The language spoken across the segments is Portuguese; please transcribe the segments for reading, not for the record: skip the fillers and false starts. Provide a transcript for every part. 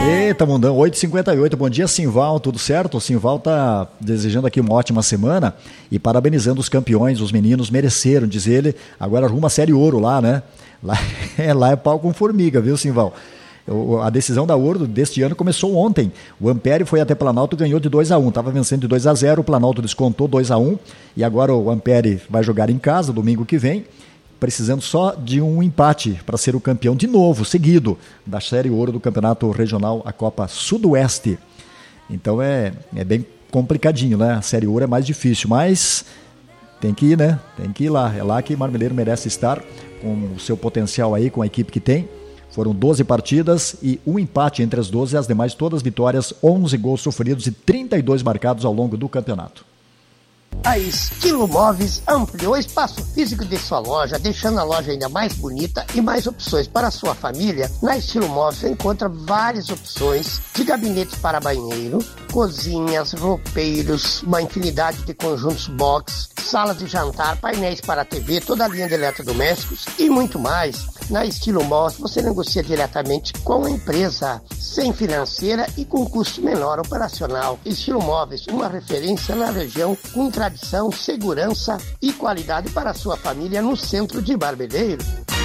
Eita, mundão, 8h58, bom dia, Simval, tudo certo? O Simval tá desejando aqui uma ótima semana e parabenizando os campeões, os meninos mereceram, diz ele, agora rumo a Série Ouro lá, né? Lá é pau com formiga, viu, Simval? A decisão da Ouro deste ano começou ontem. O Ampere foi até Planalto e ganhou de 2-1. Estava vencendo de 2-0, o Planalto descontou 2-1 e agora o Ampere vai jogar em casa domingo que vem, precisando só de um empate para ser o campeão de novo, seguido, da Série Ouro do Campeonato Regional, a Copa Sudoeste. Então é bem complicadinho, né? A Série Ouro é mais difícil, mas tem que ir, né? Tem que ir lá. É lá que Marmeleiro merece estar, com o seu potencial aí, com a equipe que tem. Foram 12 partidas e um empate entre as 12, as demais todas vitórias, 11 gols sofridos e 32 marcados ao longo do campeonato. A Estilo Móveis ampliou o espaço físico de sua loja, deixando a loja ainda mais bonita e mais opções para a sua família. Na Estilo Móveis você encontra várias opções de gabinetes para banheiro, cozinhas, roupeiros, uma infinidade de conjuntos box, salas de jantar, painéis para TV, toda a linha de eletrodomésticos e muito mais. Na Estilo Móveis você negocia diretamente com a empresa, sem financeira e com custo menor operacional. Estilo Móveis, uma referência na região, com tradição, segurança e qualidade para a sua família no centro de Marmeleiro.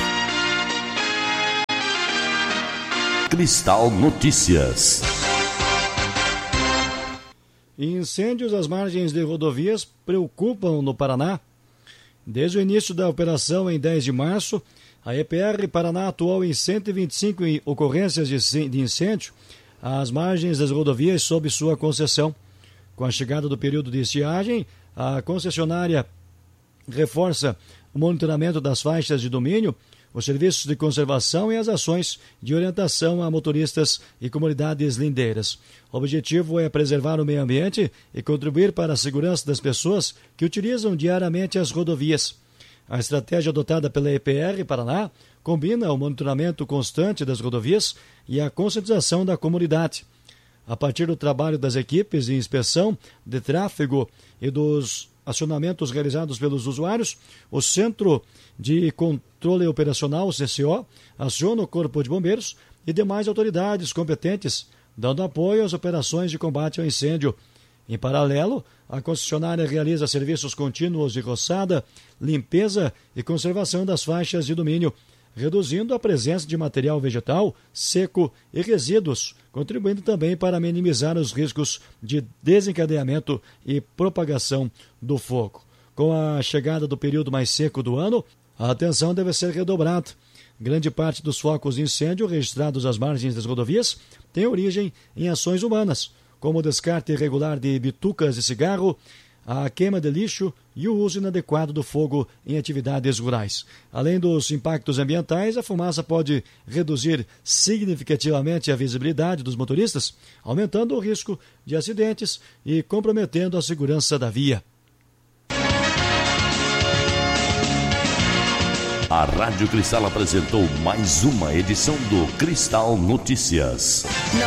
Cristal Notícias. Incêndios às margens de rodovias preocupam no Paraná. Desde o início da operação em 10 de março, a EPR Paraná atuou em 125 ocorrências de incêndio às margens das rodovias sob sua concessão. Com a chegada do período de estiagem, a concessionária reforça o monitoramento das faixas de domínio, os serviços de conservação e as ações de orientação a motoristas e comunidades lindeiras. O objetivo é preservar o meio ambiente e contribuir para a segurança das pessoas que utilizam diariamente as rodovias. A estratégia adotada pela EPR Paraná combina o monitoramento constante das rodovias e a conscientização da comunidade. A partir do trabalho das equipes de inspeção de tráfego e dos acionamentos realizados pelos usuários, o Centro de Controle Operacional, o CCO, aciona o Corpo de Bombeiros e demais autoridades competentes, dando apoio às operações de combate ao incêndio. Em paralelo, a concessionária realiza serviços contínuos de roçada, limpeza e conservação das faixas de domínio, reduzindo a presença de material vegetal, seco e resíduos, contribuindo também para minimizar os riscos de desencadeamento e propagação do fogo. Com a chegada do período mais seco do ano, a atenção deve ser redobrada. Grande parte dos focos de incêndio registrados às margens das rodovias tem origem em ações humanas, como o descarte irregular de bitucas de cigarro, a queima de lixo e o uso inadequado do fogo em atividades rurais. Além dos impactos ambientais, a fumaça pode reduzir significativamente a visibilidade dos motoristas, aumentando o risco de acidentes e comprometendo a segurança da via. A Rádio Cristal apresentou mais uma edição do Cristal Notícias.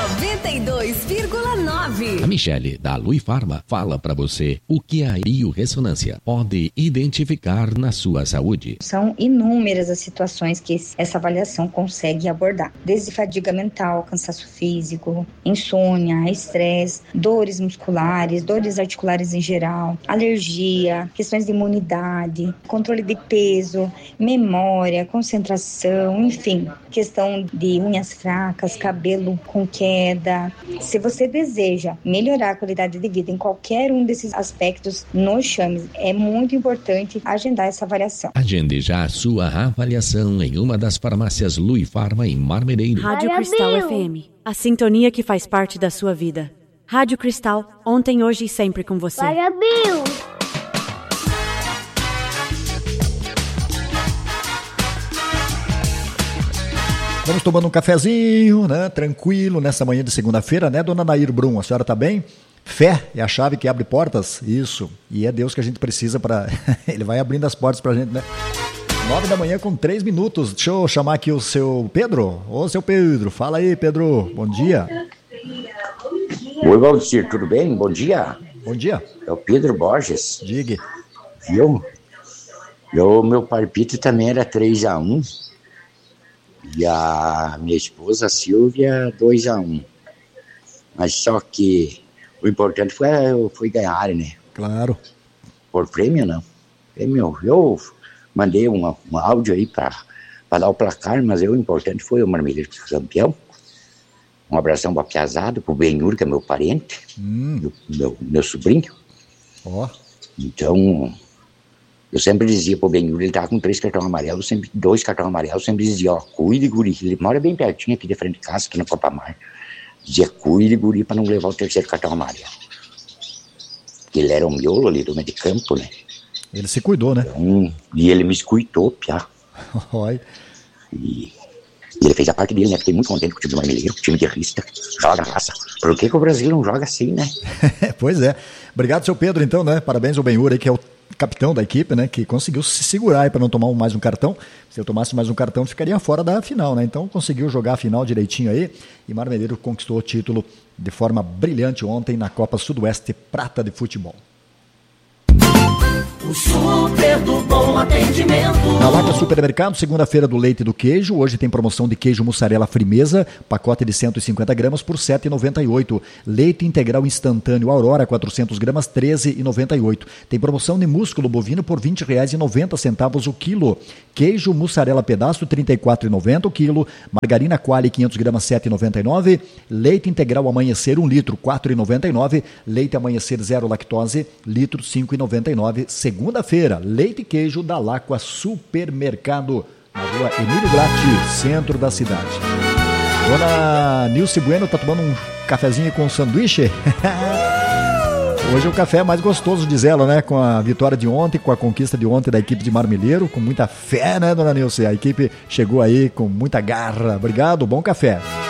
92,9. A Michele, da Lui Farma, fala para você o que a biorressonância pode identificar na sua saúde. São inúmeras as situações que essa avaliação consegue abordar. Desde fadiga mental, cansaço físico, insônia, estresse, dores musculares, dores articulares em geral, alergia, questões de imunidade, controle de peso, memória, concentração, enfim, questão de unhas fracas, cabelo com queda. Se você deseja melhorar a qualidade de vida em qualquer um desses aspectos, nos chame. É muito importante agendar essa avaliação. Agende já a sua avaliação em uma das farmácias Lui Farma em Marmeleiro. Rádio Cristal FM, a sintonia que faz parte da sua vida. Rádio Cristal, ontem, hoje e sempre com você. Vai, Bill! Vamos tomando um cafezinho, né? Tranquilo, nessa manhã de segunda-feira, né, dona Nair Brum? A senhora tá bem? Fé é a chave que abre portas? Isso. E é Deus que a gente precisa para... Ele vai abrindo as portas pra gente, né? 9 da manhã com 3 minutos. Deixa eu chamar aqui o seu Pedro. Ô, seu Pedro. Fala aí, Pedro. Bom dia. Oi, Valdir. Tudo bem? Bom dia. Bom dia. É o Pedro Borges. Diga. Viu? Meu palpite também era 3-1. E a minha esposa, Silvia, 2-1. Mas só que o importante foi ganhar, né? Claro. Por prêmio, não. Prêmio, eu mandei um áudio aí para dar o placar, mas o importante foi o Marmeleiro campeão. Um abração para o Piazado, para o Benhur, que é meu parente, meu sobrinho. Ó. Então, eu sempre dizia pro Benhur, ele tava com 2 cartões amarelos, sempre dizia, ó, cuide, guri. Ele mora bem pertinho aqui de frente de casa, aqui na Copamar. Dizia, cuide, guri, para não levar o 3º cartão amarelo. Porque ele era um miolo ali do meio de campo, né? Ele se cuidou, né? Então, e ele me escutou, piá. Oi. E ele fez a parte dele, né? Fiquei muito contente com o time do Marmeleiro, o time de Rista, joga raça. Por que o Brasil não joga assim, né? Pois é. Obrigado, seu Pedro, então, né? Parabéns ao Benhur aí, que é o capitão da equipe, né? Que conseguiu se segurar aí para não tomar mais um cartão. Se eu tomasse mais um cartão, ficaria fora da final, né? Então conseguiu jogar a final direitinho aí. E Marmeleiro conquistou o título de forma brilhante ontem na Copa Sudoeste Prata de Futebol. O super do bom atendimento. Na Lacta Supermercado, segunda-feira do leite e do queijo. Hoje tem promoção de queijo mussarela Frimeza, pacote de 150 gramas por R$ 7,98. Leite integral instantâneo Aurora, 400 gramas, R$ 13,98. Tem promoção de músculo bovino por R$ 20,90 o quilo. Queijo mussarela pedaço, R$ 34,90 o quilo. Margarina Quali, 500 gramas, R$ 7,99. Leite integral Amanhecer, 1 litro, R$ 4,99. Leite Amanhecer zero lactose, litro, R$ 5,99. Segunda-feira, leite e queijo da Lacta Supermercado, na rua Emílio Gratti, centro da cidade. Dona Nilce Bueno tá tomando um cafezinho com sanduíche? Hoje é o café mais gostoso, diz ela, né? Com a vitória de ontem, com a conquista de ontem da equipe de Marmeleiro, com muita fé, né, Dona Nilce? A equipe chegou aí com muita garra. Obrigado, bom café.